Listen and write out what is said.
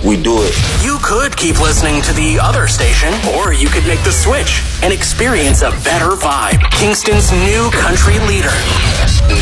we do it. You could keep listening to the other station, or you could make the switch and experience a better vibe. Kingston's new country leader,